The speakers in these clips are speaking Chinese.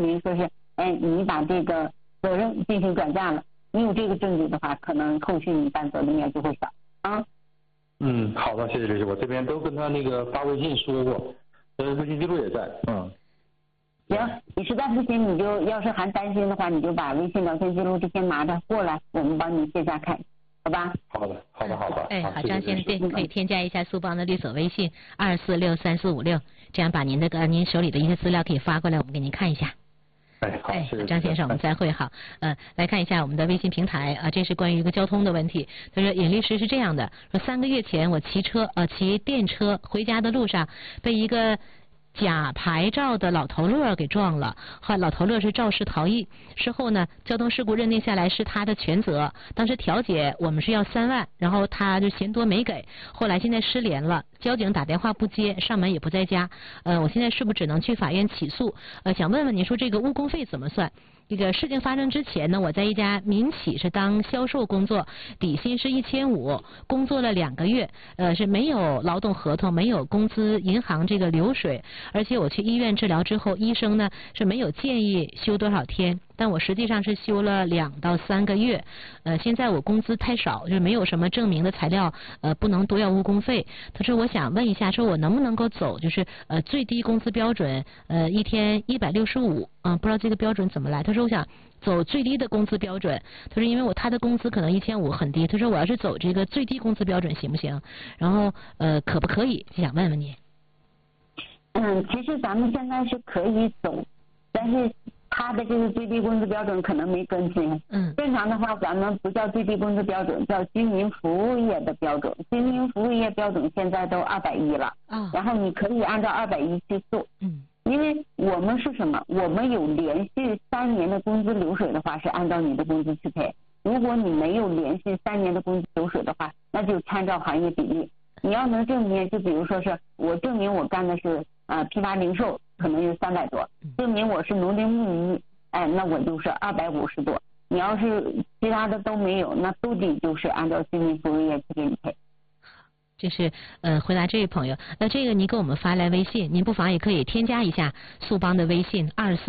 明说是，你把这个责任进行转嫁了，你有这个证据的话，可能后续你担责的面就会小啊。 好的，谢谢律师，我这边都跟他那个发微信说过，微信记录也在。 行，你实在不行，你就要是还担心的话，你就把微信聊天记录这些拿着过来，我们帮你线下看，好吧？ 好的。好， 张先生，对，可以添加一下苏邦的律所微信2463456，这样把您手里的一些资料可以发过来，我们给您看一下。 好，谢谢张先生，我们再会好。来看一下我们的微信平台啊，这是关于一个交通的问题。他说，尹律师是这样的，说3个月前我骑电车回家的路上，被一个假牌照的老头乐给撞了，后来老头乐是肇事逃逸，事后呢，交通事故认定下来是他的全责。当时调解我们是要3万，然后他就嫌多没给，后来现在失联了，交警打电话不接，上门也不在家。我现在是不是只能去法院起诉？想问问您说这个误工费怎么算？这个事情发生之前呢，我在一家民企是当销售工作，底薪是1500，工作了2个月，是没有劳动合同，没有工资，银行这个流水，而且我去医院治疗之后，医生呢是没有建议休多少天，但我实际上是休了2到3个月，现在我工资太少，就是没有什么证明的材料，不能多要误工费。他说我想问一下，说我能不能够走就是最低工资标准，一天165，不知道这个标准怎么来。他说我想走最低的工资标准，他说因为他的工资可能1500很低，他说我要是走这个最低工资标准行不行？然后可不可以？就想问问你。 其实咱们现在是可以走，但是他的这个最低工资标准可能没更新。正常的话咱们不叫最低工资标准，叫居民服务业的标准。居民服务业标准现在都210了，然后你可以按照210去做。因为我们是什么？我们有连续3年的工资流水的话，是按照你的工资去赔。如果你没有连续3年的工资流水的话，那就参照行业比例。你要能证明，就比如说是我证明我干的是批发零售，可能有300多，证明我是农林牧渔，那我就是250多。你要是其他的都没有，那都得就是按照居民服务业去给你赔。 这是回答这位朋友。那这个您给我们发来微信，您不妨也可以添加一下苏邦的微信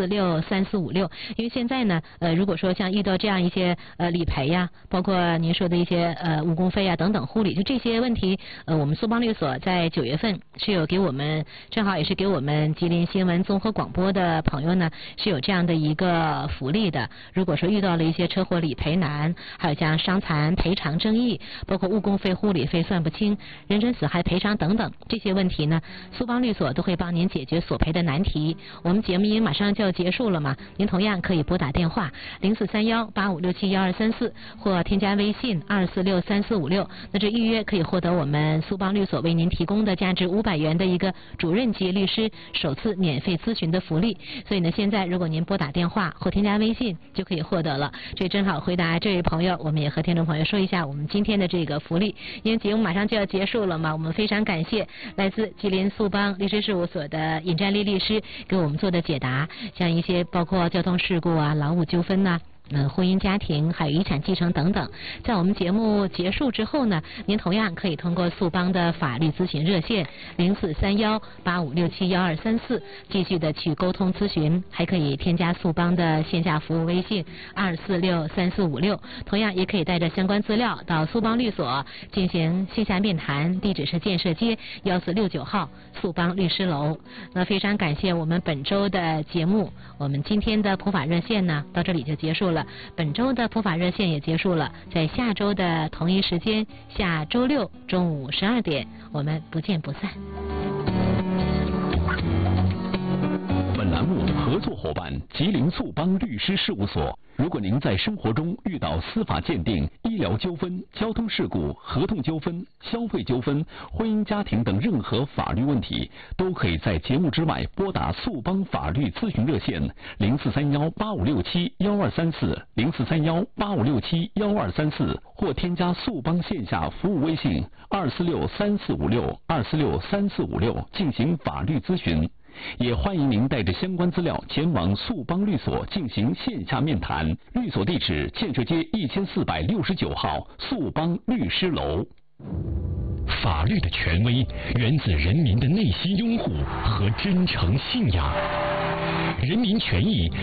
2463456，因为现在呢如果说像遇到这样一些理赔呀，包括您说的一些误工费啊等等护理，就这些问题我们苏邦律所在9月份是有给我们，正好也是给我们吉林新闻综合广播的朋友呢是有这样的一个福利的。如果说遇到了一些车祸理赔难，还有像伤残赔偿争议，包括误工费护理费算不清，人身死害赔偿等等这些问题呢，苏邦律所都会帮您解决索赔的难题。我们节目因为马上就要结束了嘛，您同样可以拨打电话043185671234或添加微信2463456，那这预约可以获得我们苏邦律所为您提供的价值500元的一个主任级律师首次免费咨询的福利。所以呢，现在如果您拨打电话或添加微信就可以获得了。这正好回答这位朋友，我们也和听众朋友说一下我们今天的这个福利，因为节目马上就要结束了嘛，我们非常感谢来自吉林苏邦律师事务所的尹占丽律师给我们做的解答，像一些包括交通事故啊、劳务纠纷呐、婚姻家庭还有遗产继承等等。在我们节目结束之后呢，您同样可以通过苏邦的法律咨询热线043185671234继续的去沟通咨询，还可以添加苏邦的线下服务微信2463456，同样也可以带着相关资料到苏邦律所进行线下面谈，地址是建设街1469号苏邦律师楼。那非常感谢我们本周的节目，我们今天的普法热线呢到这里就结束了，本周的普法热线也结束了，在下周的同一时间，下周6中午12点，我们不见不散。 本栏目合作伙伴吉林苏邦律师事务所。如果您在生活中遇到司法鉴定、医疗纠纷、交通事故、合同纠纷、消费纠纷、婚姻家庭等任何法律问题，都可以在节目之外拨打苏邦法律咨询热线043185671234 043185671234，或添加苏邦线下服务微信2463456 2463456进行法律咨询。也欢迎您带着相关资料前往苏邦律所进行线下面谈。律所地址：建设街1469号苏邦律师楼。法律的权威源自人民的内心拥护和真诚信仰，人民权益